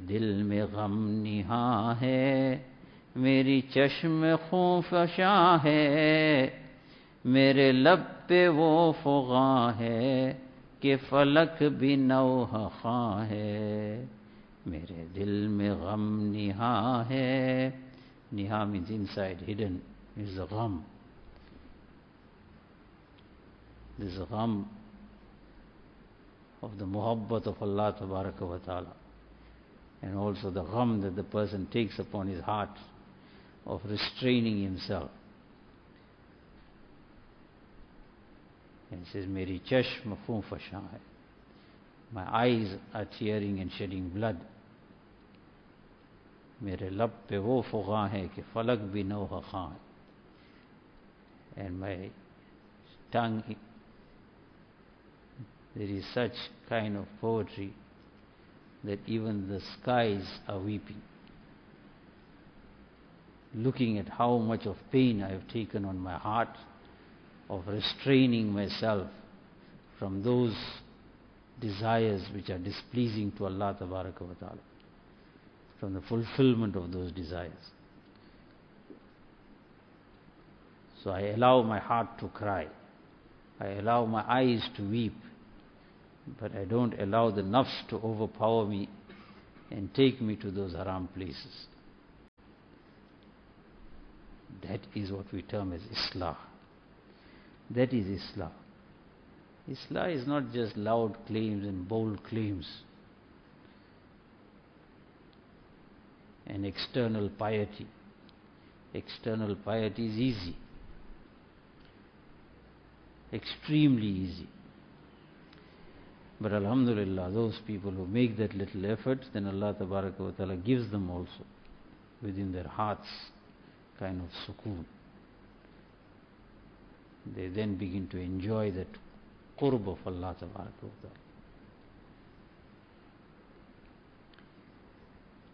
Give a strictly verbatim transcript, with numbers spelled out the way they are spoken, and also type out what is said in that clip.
दिल में गम निहा है, मेरी चश्म खूं फशा है, मेरे लब पे वो फुगा है कि फलक भी नौहा है। मेरे दिल में गम निहा है, निहा means inside, hidden is the gham. This is the gham of the muhabbat of Allah Tabaraka wa Ta'ala, and also the gham that the person takes upon his heart of restraining himself. And he says, Meri chashm khoon fasha hai. My eyes are tearing and shedding blood. Mere lab pe wo fugha hai ki falak bhi nauha khan. And my tongue, there is such kind of poetry that even the skies are weeping, looking at how much of pain I have taken on my heart of restraining myself from those desires which are displeasing to Allah Tabaraka wa Ta'ala, from the fulfillment of those desires. So I allow my heart to cry, I allow my eyes to weep, but I don't allow the nafs to overpower me and take me to those haram places. That is what we term as Islah. That is Islah. Islah is not just loud claims and bold claims and external piety. External piety is easy, extremely easy. But alhamdulillah, those people who make that little effort, then Allah Tabaraka wa Ta'ala gives them also within their hearts kind of sukoon. They then begin to enjoy that qurb of Allah Tabaraka wa Ta'ala.